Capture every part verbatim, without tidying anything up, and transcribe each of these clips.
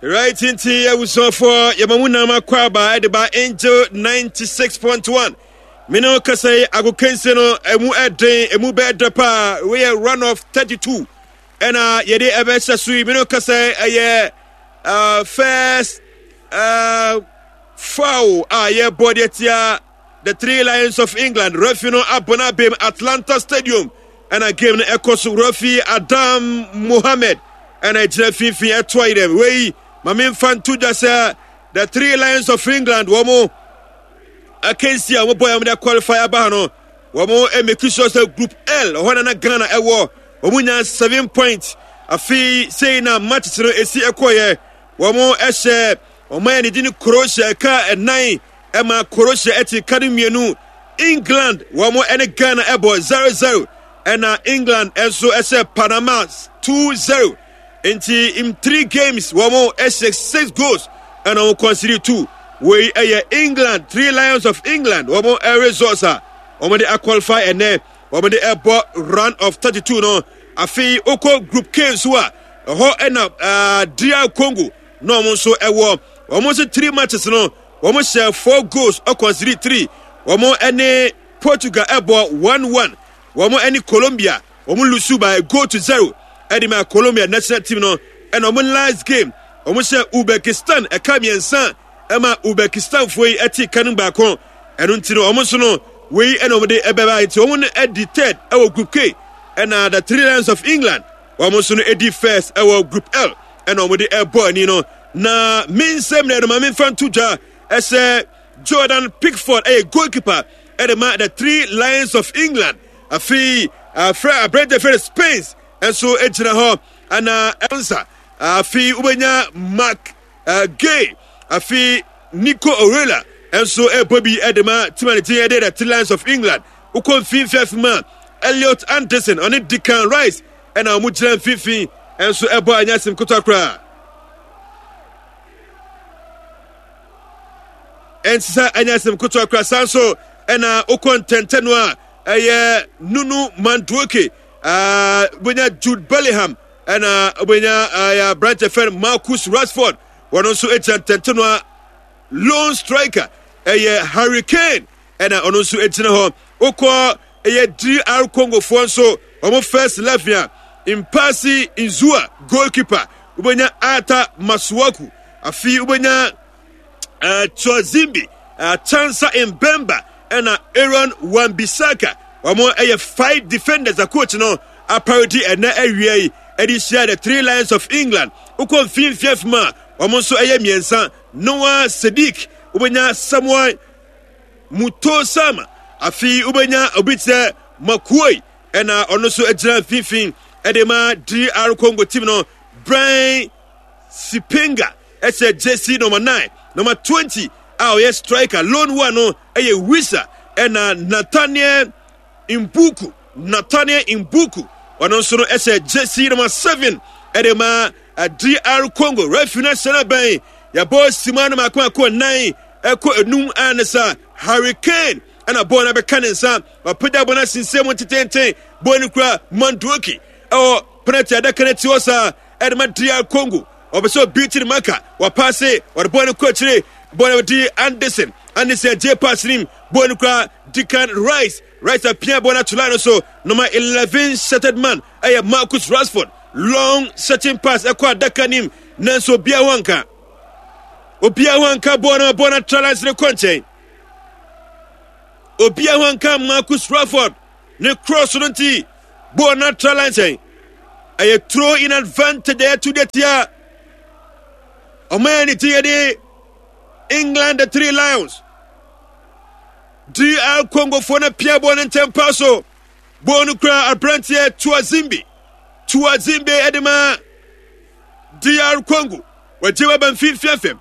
Right into ya we saw for Yamamuna Makwaba at ba Angel ninety-six point one. Mino Kasay Agukenseno Emu Ede Emu Bedapa we a run of thirty-two. And uh Yede Abesa Sui Mino Kasay a uh first uh foul ah yeah body tia the Three Lions of England Refino Abona Bim Atlanta Stadium and a game Ekos Rafi Adam Mohammed and a Jeffy at Twaidem we Mamin fan to just uh, the Three Lions of England Womo against ya boy am the qualifier bahano Womo e make sure group L or na Ghana e wo Womunya seven points afi say na match no esi ekoye Womo ehye Oman ni dini Croatia ka e nine e ma Croatia eti kadimienu England Womo ene Ghana e bo zero zero and uh, England enso ehye Panama two zero. Inti in three games, Wamo Essex six goals, and I will consider two. We are England, Three Lions of England, Wamo Arizosa, Wamo de qualify and then Wamo de airport run of thirty-two. No, I feel Oko Group K Swa, a whole end up, uh, D R Congo, no one so a war. Almost three matches, no, Wamo share four goals, or consider three. Wamo any Portugal airport one one, Wamo any Colombia, Wamo Lusuba go to zero. Edima Colombia national team no and on last game almost Uzbekistan a Kamian Emma Uzbekistan for a tea cannon back on and until almost no we and over the Ebeba it's only at the third our group K and uh, the Three Lions of England almost no Eddie first our group L and over the airborne you know na main same na my main fan tuja as a Jordan Pickford a goalkeeper at the Three Lions of England a fee a friend a brand of Spain. And so ejina ho ana answer afi ubenya Mark uh, Gay afi Nico Orella and so e Bobby Edema Timothy Ede the Three Lions of England ukon fifth man Elliot Anderson on it Declan Rice and our mujran fifi and so e boy anyasim kotokra and sa anyasim kotokra sanso and uh ukon tentenwa eye Nunu Mandwoke Uh, Bunya Jude Bellingham and uh, Bunya uh, Branch friend Marcus Rashford. One also a Tantanua lone striker, a uh, Hurricane, and uh, also a General Oko, a D R Congo Fonso, almost first left here in Pasi Inzua, goalkeeper, Ubunya Ata Masuaku, a few Ubunya uh, Chozimbi, uh, Chansa Mbemba, and uh, Aaron Wan-Bissaka. One more a five defenders a coach no a parity and na area and he share the Three Lions of England. Uko fin fief ma one more so a miensa Noah Sadiq ubenya Samuel Muto Sama afi ubenya obitse Makui and uh also a general fifin edema D R Congo team no Brian Sipenga as a J C number nine number twenty our yes striker lone one no a Wisa and uh Nathaniel Imbuku, Nathaniel Imbuku, one also as a J C number seven, Edema, a D R Congo, Refuna Senabay, ya boy Simana Makwa nine, Echo Num Anasa, Hurricane, and a bona becanesa, or put up on us in seven to ten, Bonicra, Mandwoki, or Penata Dakanetiosa, Edema D R Congo, or so beauty Maka, or Passe, or Bonacotre, Bonavdi Anderson, Anderson J. Passim, Bonicra, Declan Rice. Right up Pierre Bonatulano so number eleven settled man I have Marcus Rashford long setting pass akwa dakanim Nanso Biawanka Obiawanka bona bona challenge the contain Obiawanka Marcus Rashford ne cross unti bona challenge I throw in advantage there to the tia Omani tia England the Three Lions D R Congo for na Pierre Bonan Tempaso Bonukra Abrantia Tuazimbi Tuazimbi Edema D R Congo Wajiba Banfi Fiafem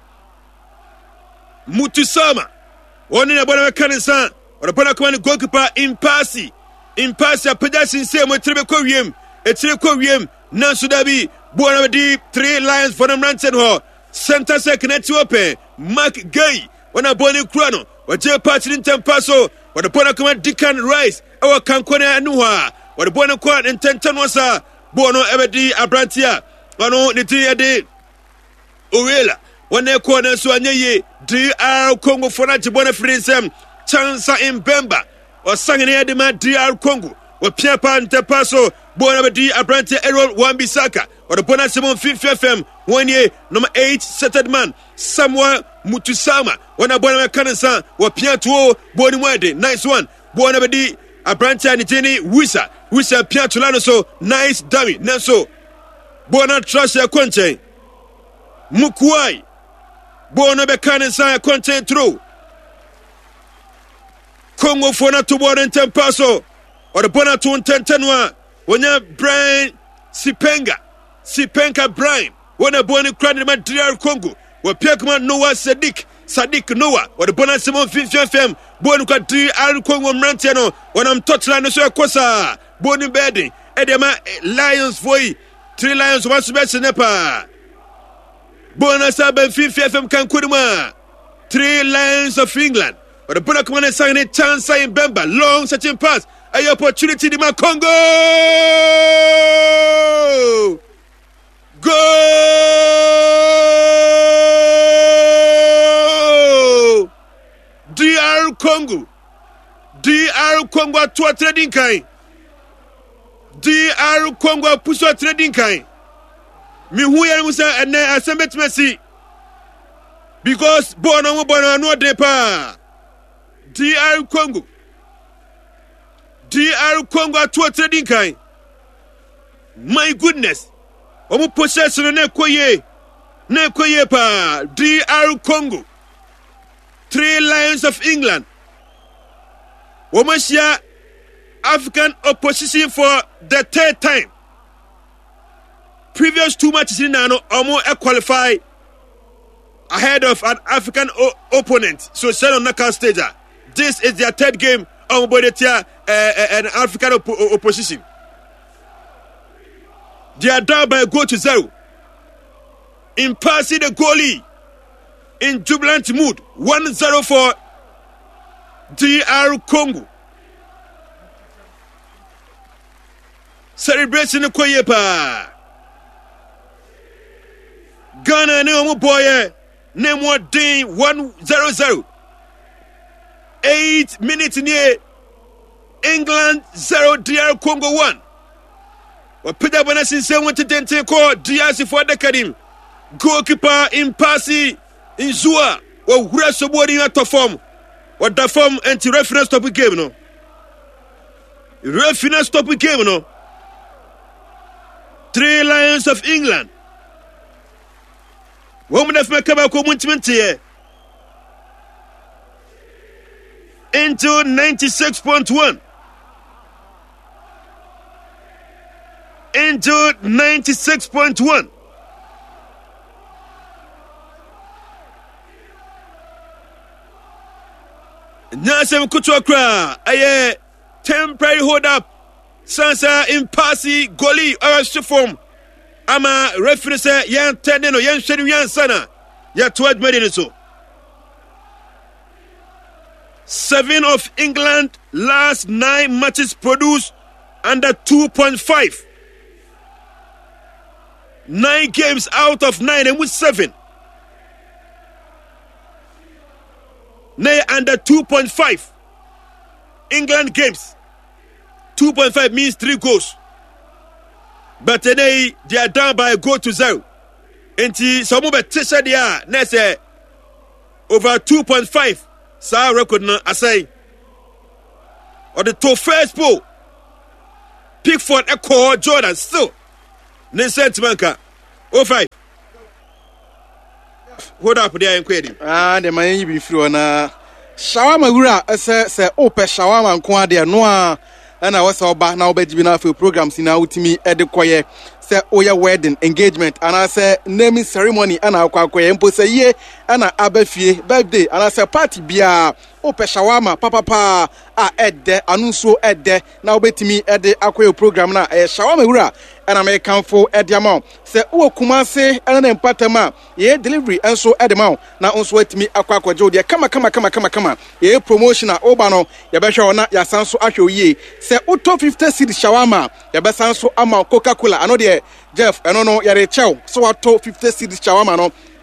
Mutusama one in a bona Canisa or a Bonacoan goalkeeper in Pasi in Pasi a pedestrian same with Trebecorium a Trebecorium Nansudabi Bonavadi Three Lions for the Ranson Hall Santa Second to open Mark Gay when a Bonnie Crono What J. Patrin Tempaso, what the Bonacoman Declan Rice, our Cancona Anuha, what the Bonacoan and Tentanwasa, Bono Ebedi Abrantia, Bono Nitia de Owela wane kona so anyeye D R Congo fona jibona frinsem Chansa Mbemba osangene edema D R Congo wapia pa ntepa so bona bedi abrante Errol Wan-Bissaka or the bona Simon fifty F M one year number eight settled man Samuel Mutusama wana bona kanasa wapia tuo boni mwede nice one bona bedi abrante anitini Wisa Wisa pia tulano so nice dummy nanso bona trust ya konche Mukuai bona be kanasa ya konche through Congo fona to bona ntempaso or the bona to ntentenwa wonya Brian Sipenga Sipenka Brian wana boni krani ma D R Congo wapia kuma Noah Sadik Sadik Noah or the bona Simon fifty F M boni kwa D R Congo mrante no wana mtotla no so kosa boni bedi edema Lions voy three Lions wasu besi nepa bona saben fifty F M kan kuduma three Lions of England or the bona kuma sang ne Chansa Mbemba long searching pass a opportunity di ma Congo go D R Congo D R Congo to trading kind D R Congo puso trading kind mi hu ya musa ene asembet mesi because bono mo bono no depa D R Congo D R Congo to trading kind my goodness omo possession na koye na koye pa D R Congo three Lions of England Womashia African opposition for the third time. Previous two matches in Nano Omo qualify ahead of an African o- opponent. So sell on knockout stage. This is their third game on Bodetia uh, uh, an African op- opposition. They are down by a goal to zero. In passing the goalie in jubilant mood one zero for D R Congo. Celebration koye pa. Ghana ne omo boye ne mo din one zero zero. eight minutes near England zero D R Congo one. Wapida bana sinse wonte dente ko D R C for the kadim. Goalkeeper in passing in Zua or wura sobodi na to form. What the form anti reference stop game no. Reference stop game no. Three Lions of England. Woman of Makaba commitment here. Into ninety-six point one. Into ninety-six point one. Nyasem Kutuakra, aye, temporary hold up. Sansa in passy goli or form. Ama referee say yan teneno yan shenu yan sana. Ya twelve minutes so. Seven of England last nine matches produced under two point five. Nine games out of nine and with seven. Nay under two point five. England games. two point five means three goals. But today they are down by a goal to zero. And some of the said yeah, next over two point five. Sa record na asay. Or the to first ball. Pickford Echo Jordan still. Nesent Manka. oh five. Hold up there and query. Ah, the man you be through na Shawama Gura say say ope Shawama nko ade no a na we say oba na obaji bi na for programs na utimi e de koye say oya wedding engagement and I say naming ceremony and akwa koye mpo say ye na abafie birthday and I say party bia ope Shawama papa pa a edde anunso edde na obetimi e de akoye program na e Shawama Gura and American for Ediamount. Say, oh, Kumase, and then Patama, ye delivery, and so Edamount. Now, also let me aqua jodia. Come, come, come, come, come, ye promotion at Obano, Yabasha, not Yasanso Asho ye. Say, oh, top fifty city shawarma, Yabasanso Ama Coca Cola. I know the Jeff, I don't know, Yare Chow. So, I top fifty city shawarma, no.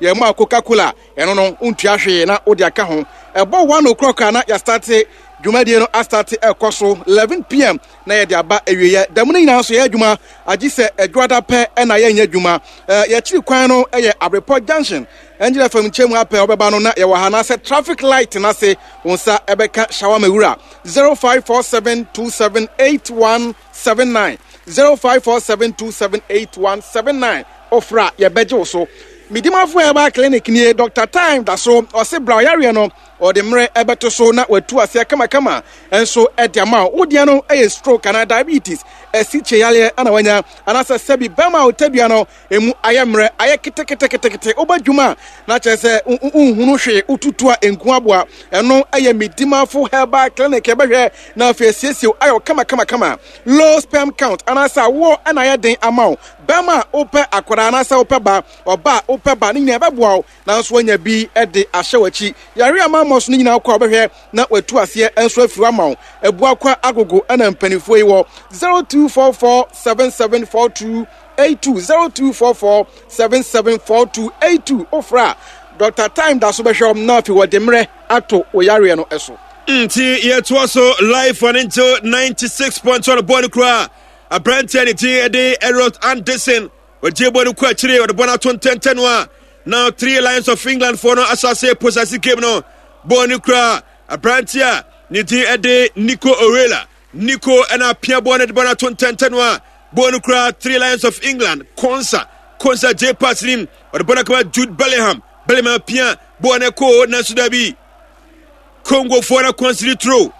ye ma Coca-Cola eno no untua hwe na odi aka ho ebo one o'clock na ya start dwumadie no a start ekoso eleven p m na ye de aba ewiye damu nyina so ye adwuma agi se adwada pe na ye nya adwuma ye chiri kwan no ye Abreport Junction Angela from Chemu ape obeba no na ye wa ha na se traffic light na se wonsa ebeka Shawama Wura zero five four seven two seven eight one seven nine zero five four seven two seven eight one seven nine ofra ye beje so midimafo eba clinic ni Doctor Time da so o se bra yare no o de mre ebeto so na watu ase kama kama enso ediama wodia no eye stroke and diabetes esi cheyale ana wanya anasa sebi bema otadua no emu ayemre aye kete kete kete kete obadwuma na chese unhunu hwe ututua enku aboa eno eye midimafo herbal clinic ebehwe na afesiesio ayo kama kama kama low sperm count anasa wo ana ye den amao bema ope akwara anasa ope ba oba ope ba ni nyabeboa na so anya bi ede ahyewachi yare ama mos ni nyina kwa obehwe na watu ase enso afiri amawo ebua kwa agogo ana mpanifo yi wo zero two four four seven seven four two eight two zero two four four seven seven four two eight two ofra Doctor Time da so behwe na afi wo demre ato oyare no eso nti ye to so live on into ninety-six point one ball kra a brand ten ti de Errol Anderson we je ball kwa chire we ball ato ten ten wa now three Lions of England for no assase possess game no ball kra a brand tia ni ti de Nico Orela Nico and a Pierre Bonnet Bonaton Tentenwa, Bonukra, three Lions of England, Konsa, Konsa J. Paslim, or the Bonacua Jude Bellingham, Bellingham Pierre, Bonaco, Nasudabi, Congo for a consider true,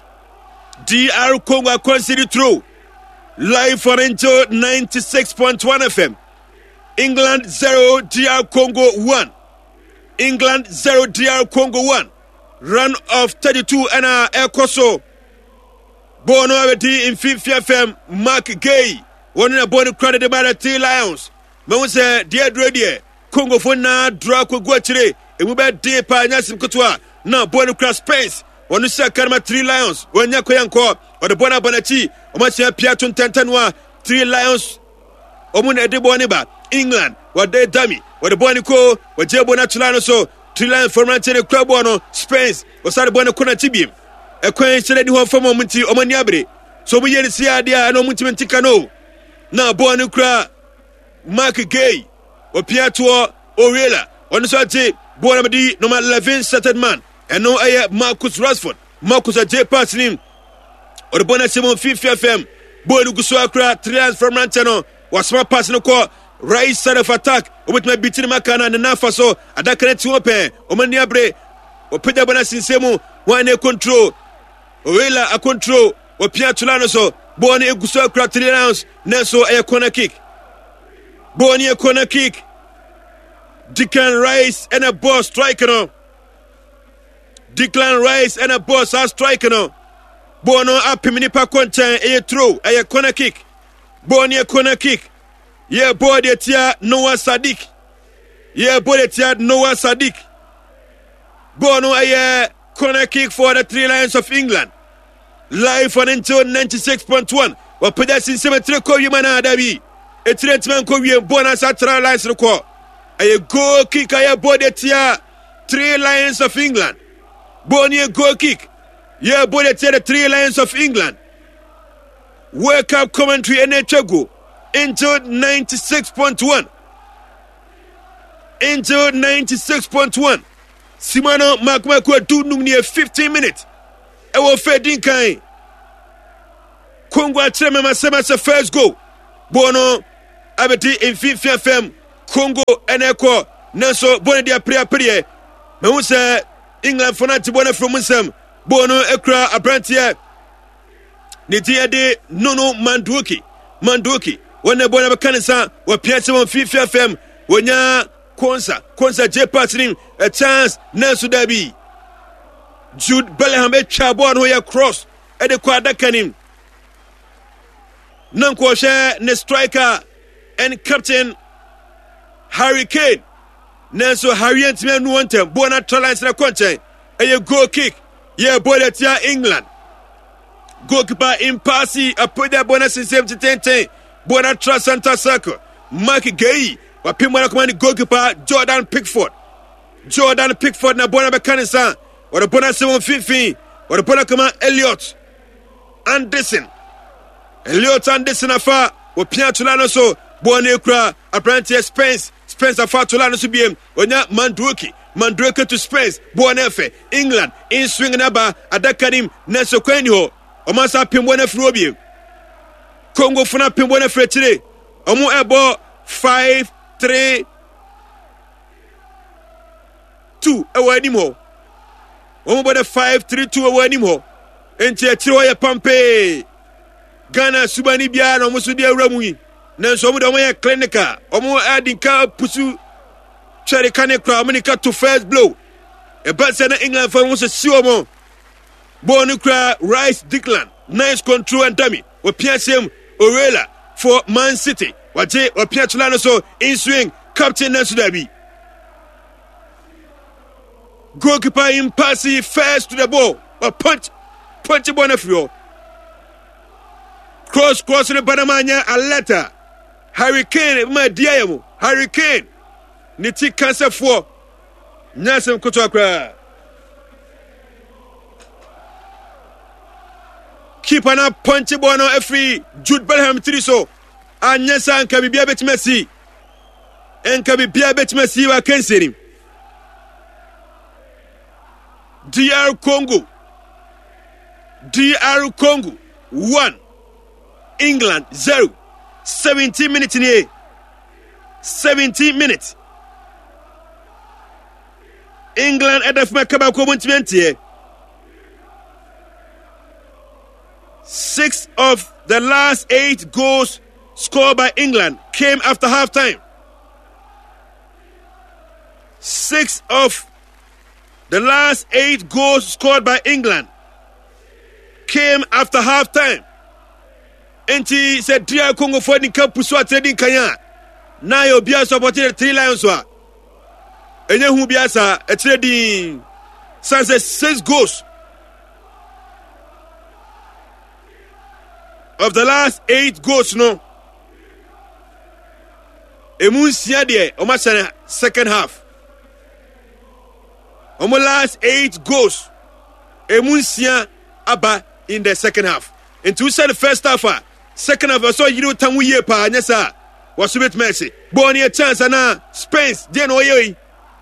D R Congo consider true, live for into ninety-six point one F M, England zero, D R Congo one, England zero, D R Congo one, run of thirty-two and a Ekoso. Bono abeti in fifty F M Mark Gay one na bono credit by the three Lions me say dear dreadie Congo for na draw ko gwachire e mu be de pa nyasim kotwa na bono cross space one say karma three Lions wonya ko yanko o de bona bonachi o ma say pia tun tentenwa three Lions o mu na de boni ba England what they dummy what the boni ko what je bona tulano so three Lions for man tene club no Space o sa de bona ko na tibim ekwen sele di ho fam omunti omani abre so mu yeri sia dia na omunti mentika no na bo no kra Mark Gay opia to Orela on so ati bo na di number eleven started man and no aye Marcus Rashford Marcus J. Paslim or bona Simon fifty F M bo no guso akra trials from Ranchano was my pass no ko right side of attack obet my bitin makana na nafa so adakare ti open omani abre opeda bona sinsemu one control Orela a control o Pierre Tulano so Boni eguso akra three rounds Neso a corner kick Boni a corner kick Declan Rice and a boss striker no Declan Rice and a boss are striker no Bono up minipa konchen a throw a corner kick Boni a corner kick yeah body tia Noah Sadiq yeah body tia Noah Sadiq Bono a corner kick for the three Lions of England. Live on into ninety-six point one. Wa pedasin cemetery ko yimana dabi. E treatment ko wi bonus at three Lions ko. A goal kick a body tia three Lions of England. Boni a goal kick. Yeah body tia the three Lions of England. Wake up commentary and go into ninety-six point one. Into ninety-six point one. Simano Makmakwa do near fifteen minutes. I will fed in kind. Congo Trema Masama first go. Bono Abeti in fifty F M Congo and Echo Naso Bonadia Pria Pria. Mausa England for not to Bona from Musam. Bono Ekra Abrantia Nitia de Nono Manduki. Manduki. When the Bona Bacanasa were Piazza on fifty F M when ya Konsa, Konsa J. Pasling, a chance, Nelson Dabi. Jude Bellingham, a chabon who ya cross, at the quadakanim. Nanko share, ne striker, and captain Harry Kane. Nelson Harriet men want him, Bona Tralans na Conte, a goal kick, yeah, Boletia England. Goalkeeper in Passy, a put their bonus in seventy ten, Bona Tra Santa Circle, Mark Gay. wapim bɔɔl kɔma ne goalkeeper Jordan Pickford. Jordan Pickford na bɔɔl bɛka ne nsa. Wɔde bɔɔl ase wɔn finfin. Wɔde bɔɔl kɔma Elliot Anderson. Elliot Anderson afa wɔpia tola no so. Bɔɔl ne kura apprentice Spence. Spence afa tola no so biem. Onya Mandroki. Mandroki to Spence. Bɔɔl ne fɛ. England in swing na ba adakarim Nelson Kwani ho. Ɔmansa pim bɔɔl ne firi obiem. Congo funa pim bɔɔl ne firi akyire. Ɔmo ɛbɔ five three two ɛwɔ anim hɔ. Ɔmo bɔ de five three two ɛwɔ anim hɔ. Enti akyire hɔ yɛ pampe. Ghana subani biara na ɔmo so de awura mu yi. Nanso ɔmo de ɔmo yɛ clinical. Ɔmo adi nka pusu twɛre ka ne kora ɔmo nika to first blow. Ɛba sɛ na England fa ɔmo so si ɔmo. Bɔɔl no kora Rice Declan. Nice control and dummy. Wɔpia sɛm Orela for Man City. Waje wɔpia tola no so in swing. Captain Nanso Dabi. Goalkeeper in passing first to the ball. A punch. Punch the ball na free. Cross cross ne Banamanya Aleta. Harry Kane ma diamu. Harry Kane. Niti cancer for. Nyasem kutokra. Keeper na punch ball no every Jude Bellingham tiri so. Anyasa nka bibia betimasi. Enka bibia betimasi wa kenserim. D R Congo. D R Congo one. England zero. seventeen minutes in here. seventeen minutes. England at the Makaba Common Six of the last eight goals scored by England came after halftime. Six of the last eight goals scored by England came after halftime. Enti said D R Congo for the cup puso trading kanya. Na yo bia supported three lions wa. Enye hu bia sa a trading sunset six goals. Of the last eight goals no. Emun sia de o ma second half. Omo last eight goals. Emun sia aba in the second half. Into we said the first half. Second half, I saw you don't we year pa nyesa. Was a bit messy. Born a chance and now Spence, then oye.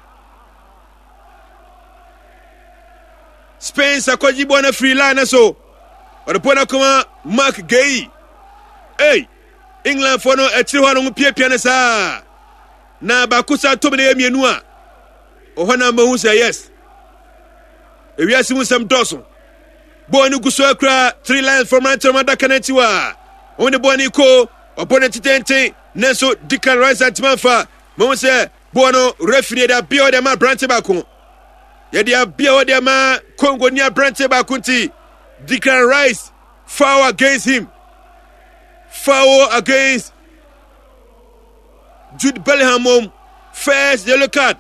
Spence, I call you born a free line so. Or the point come Mark Gay. Hey, England for no a chihuahua pia pianesa. Na bakusa to me mienua. Ohana Mahu say yes. If you are seeing some dozen. Born you go three lines from Manchester Kanetiwa. On the Bonnie Co, opponent Tente, Neso, Declan Rice and Timanfa, Monse, Bono, referee that Bio de Ma Brante Bakun. Yadia Bio de Ma, Congo near Brante Bakunti, Declan Rice, foul against him. Foul against Jude Bellingham, first yellow card.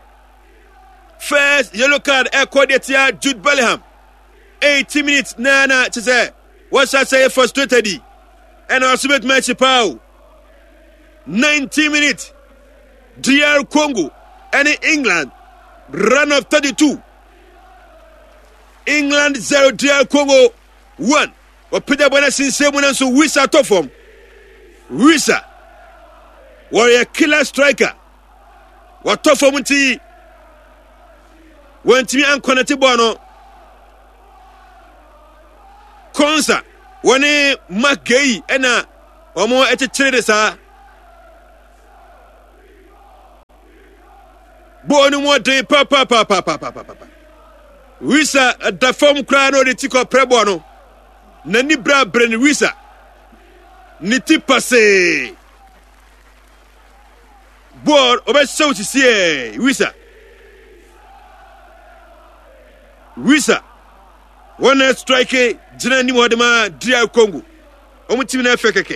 First yellow card, Ekwadia Jude Bellingham. eighty minutes, Nana, to say, what shall I say frustrated? And also make match pow. ninety minutes. D R Congo and England run of thirty-two. England zero, D R Congo one. What Peter Bonasin said when I saw Wisa top form. Wisa. Warrior killer striker. What top form tea? When Timmy and Konati Bono. Konsa. Wane Magay ena omo ete chire sa bonu mo de pa pa pa pa pa pa pa Wisa da form kra no de tiko prebo no na ni bra brene Wisa ni ti passe bor obe show ti sie Wisa Wisa one strike jina ni modema D R Congo omu timi na fekeke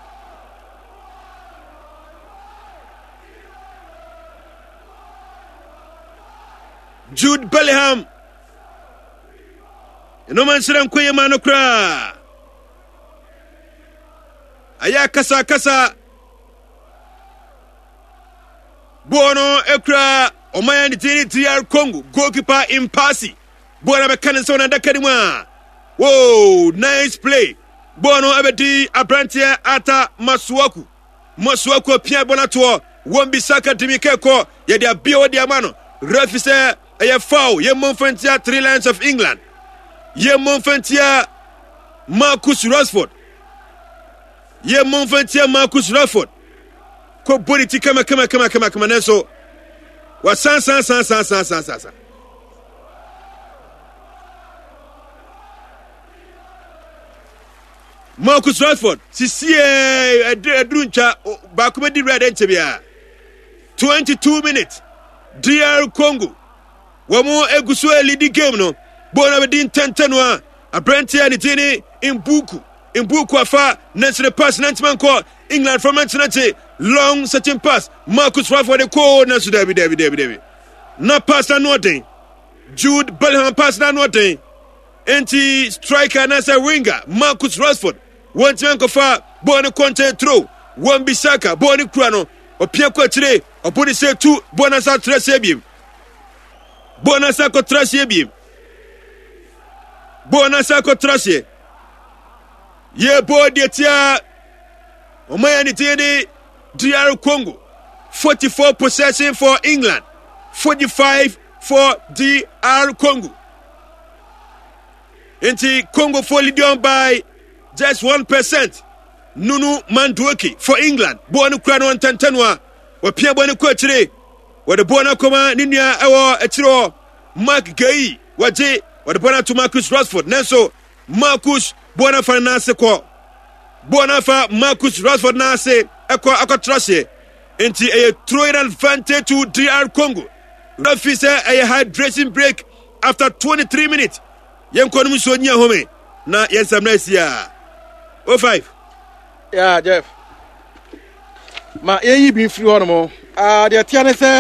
Jude Bellingham no man siran koye mano kra aya kasa kasa Bono ekra omaya ni tini D R Congo goalkeeper Impasi Bono bekane so na dakadima. Whoa, nice play. Bono abedi abrantia ata Masuaku. Masuaku pia bonato Wan-Bissaka Dimikeko yedi abio di amano. Refi se eye foul ye monfentia three Lions of England. Ye monfentia Marcus Rashford. Ye monfentia Marcus Rashford. Ko body ti kama kama kama kama kama neso. Wa san san san san san san san. Marcus Rashford sisi e edruncha ba kuma di red entebia. twenty-two minutes. D R Congo. Wamo egusu e lead game no. Bona be din ten ten wa. Abrantia ni tini Imbuku. Imbuku afa nesre pass nantman ko England from Manchester long searching pass. Marcus Rashford the ko na su David David David David. Na pass na nothing. Jude Bellingham pass na nothing. Enti striker na say winger Marcus Rashford. One time ko fa bona content throw. Wan-Bissaka bona kura no. Opia ko chire. Oponi se two bona sa tres ebiem. Bona sa ko tres ebiem. Bona sa ko tres ye. Ye body tia Omaya ni tini D R Congo. forty-four possession for England. forty-five for D R Congo. Inti Congo fully down by just one percent. Nunu Manduoki for England. Bonu Krano and Tantanwa. Wapia Bonu Kochire. What the Bona Koma Ninia Ewa Etro. Mark Gay. Waje. What the Bona to Marcus Rashford. Neso Marcus Bona Fanaseko. Bona fa Marcus Rashford Nase. Eko Eko Trashe. Inti a throw it advantage to D R Congo. Referee say a hydration break after twenty-three minutes. Yen konum so nya home na yen samnasia. oh five. Yeah, Jeff. Ma ye bi free hono mo. Ah, de tia ne say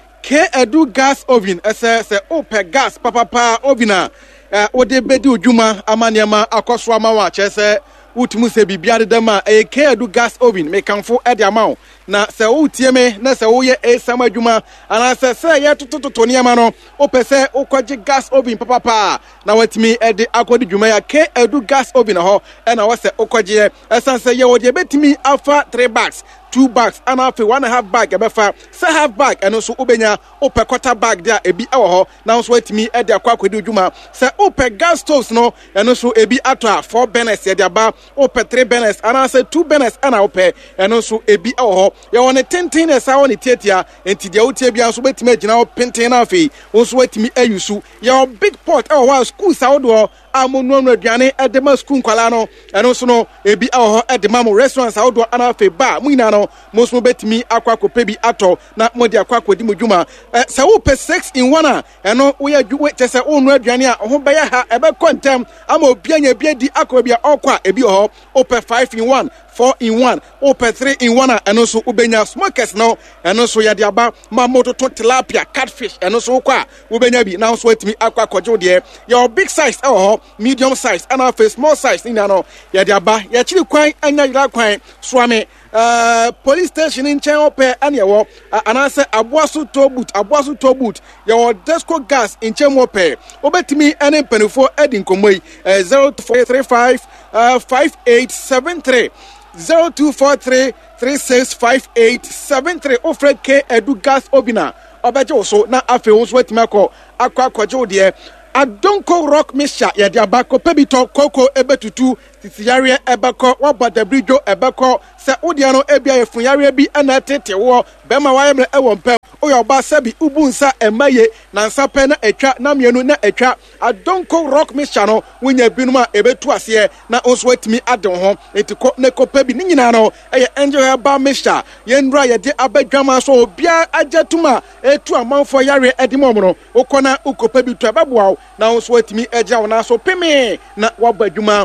K Edu gas oven ese se ope gas papa pa ovina. Eh ode bedi odwuma amaniama akoso ama wa che se utumu se bibia de ma e K Edu gas oven me kanfo e de ama na se utie me na se wo ye e sama adwuma ana se se ye tototo ne ama no ope se ukwaje gas oven papa pa na watimi e de akodi dwuma ya K Edu gas oven ho e na wo se ukwaje esan se ye wo de betimi afa three bags two bags and half one and a half bag ebefa say half bag and also ubenya ope quarter bag there ebi ewo ho now so wetimi e de akwa kwedi dwuma say ope gas stoves no and also ebi ato four burners e de aba ope three burners and say two burners and ope and also ebi ewo ho ye won ten e sa won tietia enti de wotie bia so betimi agina wo penten na afi wo so wetimi ayusu ye big pot e wo school sa wo do amonu anu aduane e de ma school kwala no and also no ebi ewo ho e de ma mo restaurants sa wo do ana afi ba mu ina no most betimi akwa kopebi ato na modi akwa kwadi modwuma se wo pe six in one a eno wo ya dwue che se onu aduane a ho be ya ha ebe kontem ama obianya bia di akwa bia okwa ebi ho ope five in one four in one ope three in one a eno so ubenya smokers no eno so ya de aba ma moto to tilapia catfish eno so kwa ubenya bi na so etimi akwa kojo de your big size e ho medium size and a small size ni na no ya de aba ya chiri kwan anya yira kwan swame Uh, police station in Chen Ope and yawo and I say Abuasu tow boot Abuasu tow boot your Desco gas in Chen Ope obetimi any penny for Edin Komoi uh, zero two four three five uh, five eight seven three zero two four three three six five eight seven three Ofred K Edu gas obina obejo so na afi wo so wetimi akọ akọ akọje ode Adonko rock mixture ya dia bako pebito koko ebetutu titiyare ebeko wabada brijo ebeko se udia no ebia yefunyare bi ana tete wo bema wayemre ewo mpem oyo ba sabi ubunsa emaye na nsape na etwa na mienu na etwa Adonko rock mixture no wonya binuma ebetu ase na onso atimi adon ho etiko ne kopebi ni nyina no eye enjoy ba mixture yenra ye de abadwama so obia ajetuma etu amanfo yare edimomo no ukona ukopebi to ababwa na onso atimi eja wona so peme na wabadwuma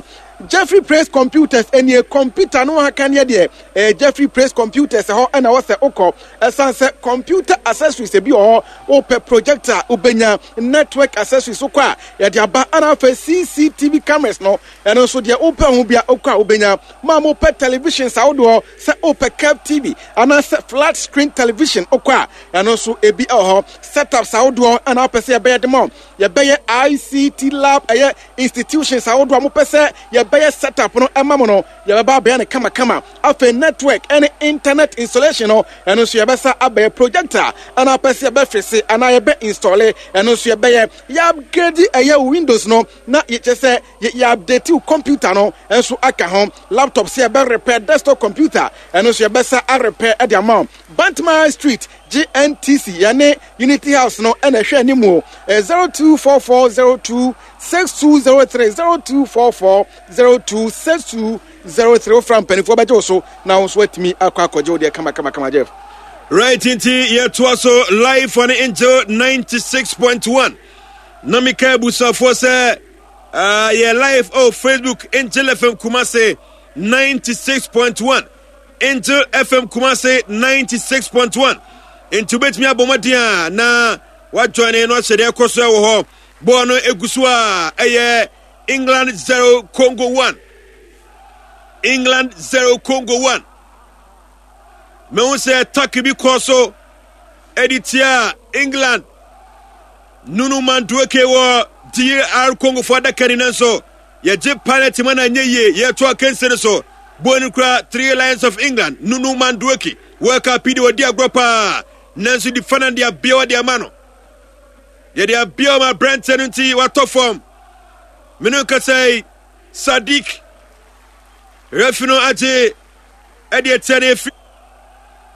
Jeffrey Praise Computers any a computer no can ye there eh Jeffrey Praise Computers ho na wo se ukọ esan se computer accessories e bi ho open projector ubenya network accessories ukọ a ye de aba ana fa C C T V cameras no eno so de open ho bia ukọ ubenya ma mo pe television sa wo do se open curved T V ana se flat screen television ukọ a eno so e bi ho setup sa wo do ana pe se be de mo ye be I C T lab eh institutions sa wo do mo pe se ye be setup no ema mo no ye ba ba na kama kama afa network any internet installation no eno so ye be sa abe projector ana pese be fese ana ye be install eno so ye be ye upgrade eh Windows no na ye se ye update your computer no enso aka ho laptop se be repair desktop computer eno so ye be sa a repair e the amount Bantmar Street G N T C yane Unity House no ena hwe animu zero two four four zero two six two zero three zero two four four zero two six two zero three from Penifo Bajo so now sweat me akwa kojo de kama kama kama Jeff. Right into here to also live on Angel ninety-six point one. Namika Busafo say uh yeah live oh Facebook Angel F M Kumasi ninety-six point one. Angel F M Kumasi ninety-six point one. Into bet me abomadia na what join no shede koso wo ho bo no egusu a eye England zero Congo one. England zero Congo one. Me won say takibi koso editia England Nunu Mandueke wo D R Congo for the Carinanso ye je pilot man anyeye ye to akense so bonu kra three lions of England Nunu Mandueke work up pidi odi agropa nanso di fana dia bia dia mano ye dia bia ma Brenton nti wato form menu ka say Sadiq refino aje e dia tene